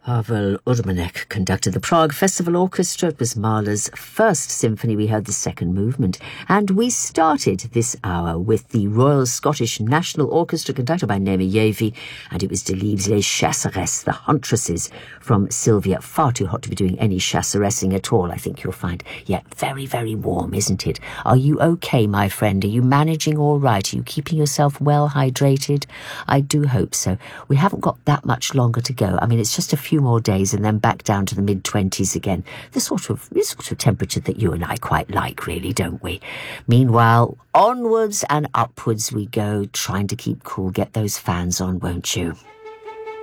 Pavel Urbanek conducted the Prague Festival Orchestra. It was Mahler's first symphony. We heard the second movement. And we started this hour with the Royal Scottish National Orchestra conducted by Naomi Yevi, and it was De Leaves Les Chasseresses, the Huntresses, from Sylvia. Far too hot to be doing any chasseressing at all, I think you'll find. Yeah, very, very warm, isn't it? Are you okay, my friend? Are you managing all right? Are you keeping yourself well hydrated? I do hope so. We haven't got that much longer to go. I mean, it's just a few more days and then back down to the mid-20s again. The sort of temperature that you and I quite like, really, don't we? Meanwhile, onwards and upwards we go, trying to keep cool. Get those fans on, won't you?